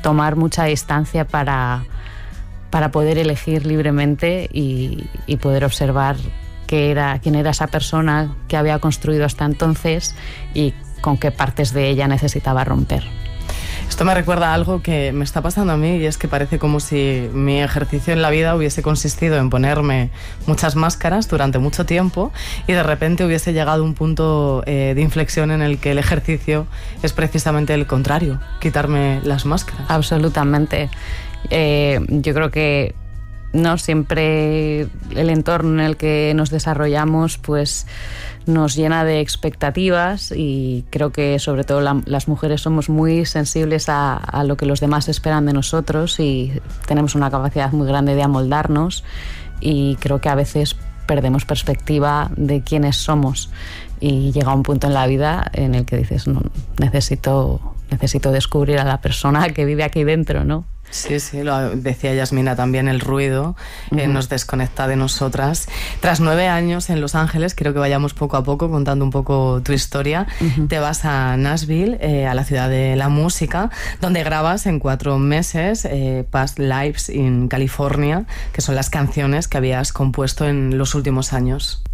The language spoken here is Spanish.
tomar mucha distancia para poder elegir libremente y poder observar quién era esa persona que había construido hasta entonces y con qué partes de ella necesitaba romper. Esto me recuerda a algo que me está pasando a mí, y es que parece como si mi ejercicio en la vida hubiese consistido en ponerme muchas máscaras durante mucho tiempo y de repente hubiese llegado a un punto de inflexión en el que el ejercicio es precisamente el contrario, quitarme las máscaras. Absolutamente. Yo creo que no siempre el entorno en el que nos desarrollamos pues nos llena de expectativas, y creo que sobre todo las mujeres somos muy sensibles a lo que los demás esperan de nosotros y tenemos una capacidad muy grande de amoldarnos, y creo que a veces perdemos perspectiva de quiénes somos, y llega un punto en la vida en el que dices, no, necesito descubrir a la persona que vive aquí dentro, ¿no? Sí, sí, lo decía Yasmina también, el ruido nos desconecta de nosotras. Tras 9 años en Los Ángeles, quiero que vayamos poco a poco contando un poco tu historia. Te vas a Nashville, a la ciudad de la música, donde grabas en 4 meses Past Lives in California, que son las canciones que habías compuesto en los últimos años.